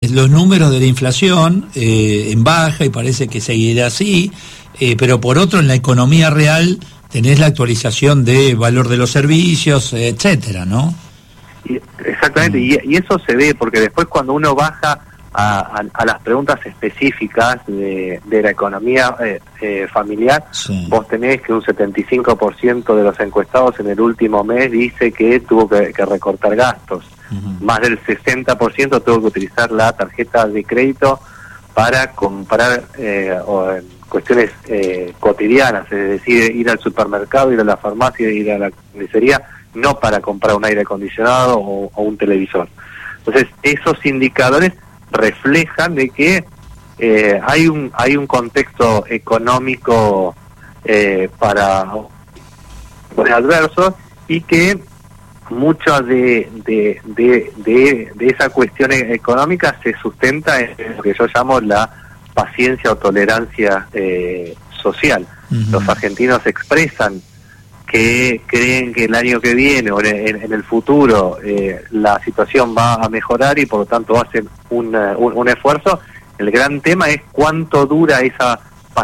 los números de la inflación en baja y parece que seguirá así, pero por otro en la economía real tenés la actualización de valor de los servicios, etcétera, ¿no? Exactamente, y eso se ve porque después cuando uno baja a las preguntas específicas de la economía familiar, sí. Vos tenés que un 75% de los encuestados en el último mes dice que tuvo que recortar gastos. Más del 60% tuvo que utilizar la tarjeta de crédito para comprar cuestiones cotidianas, es decir, ir al supermercado, ir a la farmacia, ir a la carnicería, no para comprar un aire acondicionado o un televisor. Entonces, esos indicadores reflejan de que hay un contexto económico para adverso y que mucha de esa cuestión económica se sustenta en lo que yo llamo la paciencia o tolerancia social. Los argentinos expresan que creen que el año que viene o en el futuro la situación va a mejorar y por lo tanto hacen un esfuerzo. El gran tema es cuánto dura esa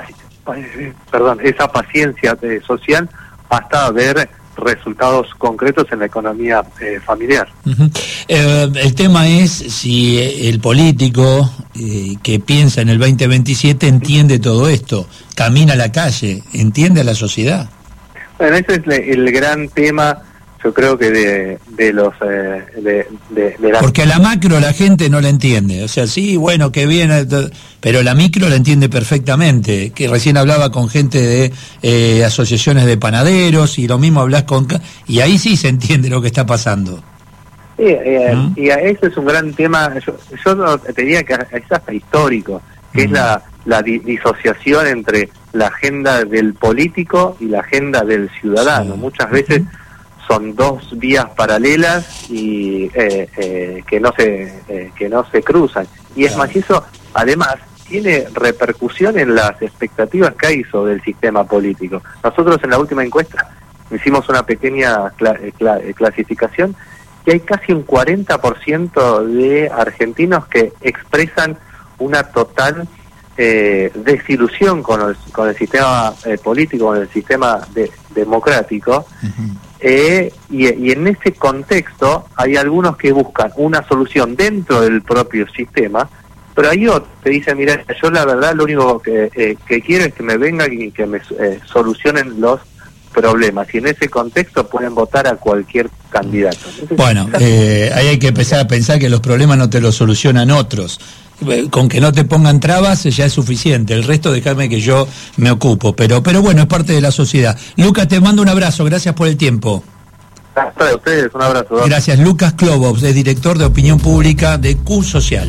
paciencia social hasta ver resultados concretos en la economía familiar. El tema es si el político que piensa en el 2027 entiende todo esto, camina a la calle, entiende a la sociedad. Bueno, ese es el gran tema, yo creo que de la... Porque a la macro la gente no la entiende, o sea, sí, bueno, que viene, pero la micro la entiende perfectamente, que recién hablaba con gente de asociaciones de panaderos, y lo mismo hablas con... y ahí sí se entiende lo que está pasando. Y eso es un gran tema, yo te diría que es hasta histórico, que es la disociación entre la agenda del político y la agenda del ciudadano. Sí. Muchas veces son dos vías paralelas y que no se cruzan. Y es más, eso además tiene repercusión en las expectativas que hay sobre el sistema político. Nosotros en la última encuesta hicimos una pequeña clasificación y hay casi un 40% de argentinos que expresan una total desilusión con el sistema político, con el sistema democrático. Y en ese contexto hay algunos que buscan una solución dentro del propio sistema, pero hay otros que dicen, mira, yo la verdad lo único que quiero es que me vengan y que me solucionen los problemas, y en ese contexto pueden votar a cualquier candidato. Entonces, bueno, ahí hay que empezar a pensar que los problemas no te los solucionan otros. Con que no te pongan trabas ya es suficiente, el resto déjame que yo me ocupo, pero bueno, es parte de la sociedad. Lucas, te mando un abrazo, gracias por el tiempo. Para ustedes, un abrazo. Gracias. Lucas Klobos, es director de opinión pública de Q Social.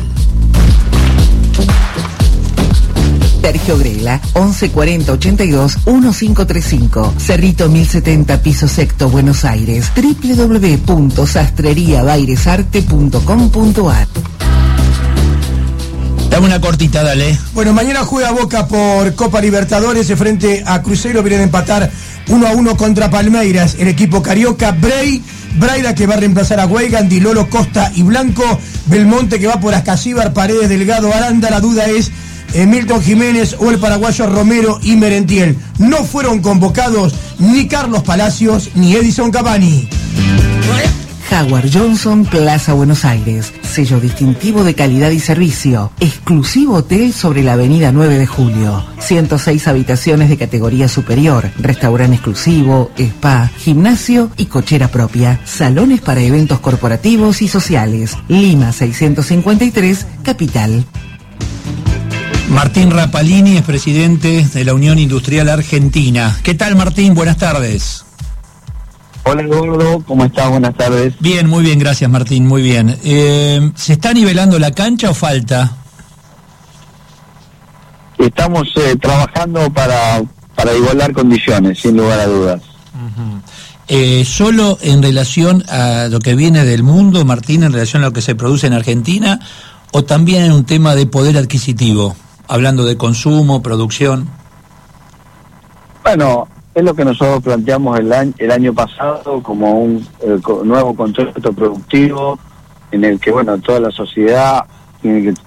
Sergio Grela, 1140 82 1535, Cerrito 1070, piso sexto, Buenos Aires, www.sastreriabairesarte.com.ar. Dame una cortita, dale. Bueno, mañana juega Boca por Copa Libertadores frente a Cruzeiro, vienen a empatar 1-1 contra Palmeiras, el equipo carioca. Braida que va a reemplazar a Weigand, Di Lolo, Costa y Blanco, Belmonte que va por Ascasíbar, Paredes, Delgado, Aranda. La duda es Milton Jiménez o el paraguayo Romero y Merentiel. No fueron convocados ni Carlos Palacios ni Edison Cavani. Howard Johnson, Plaza Buenos Aires. Sello distintivo de calidad y servicio. Exclusivo hotel sobre la avenida 9 de Julio. 106 habitaciones de categoría superior. Restaurante exclusivo, spa, gimnasio y cochera propia. Salones para eventos corporativos y sociales. Lima 653, Capital. Martín Rapalini es presidente de la Unión Industrial Argentina. ¿Qué tal, Martín? Buenas tardes. Hola, Gordo, ¿cómo estás? Buenas tardes. Bien, muy bien, gracias, Martín, muy bien. ¿Se está nivelando la cancha o falta? Estamos trabajando para igualar condiciones, sin lugar a dudas. ¿Solo en relación a lo que viene del mundo, Martín, en relación a lo que se produce en Argentina, o también en un tema de poder adquisitivo, hablando de consumo, producción? Bueno, es lo que nosotros planteamos el año pasado como un nuevo concepto productivo en el que, bueno, toda la sociedad tiene que